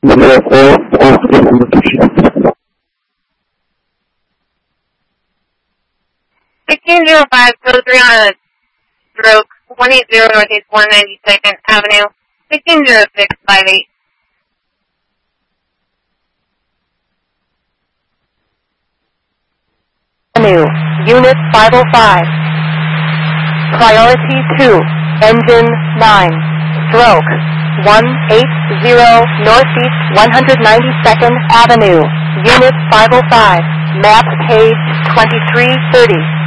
$1605, code 3 on a stroke, 180 Northeast 192nd Avenue, 160658. Avenue, Unit 505. Priority 2, Engine 9, stroke, 180 Northeast 192nd Avenue, Unit 505, map page 2330.